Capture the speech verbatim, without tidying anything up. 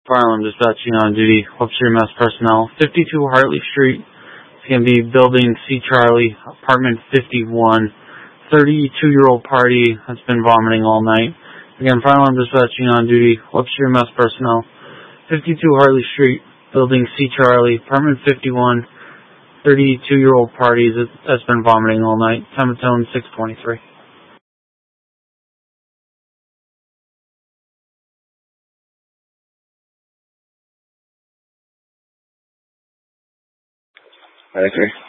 Fire alarm dispatching on duty, Webster, Mass personnel. fifty-two Hartley Street. It's going to be building C. Charlie, apartment fifty-one. thirty-two-year-old party has been vomiting all night. Again, fire alarm dispatching on duty, Webster, Mass personnel. fifty-two Hartley Street, building C. Charlie, apartment fifty-one. thirty-two-year-old party has been vomiting all night. Time of tone six twenty-three. I agree.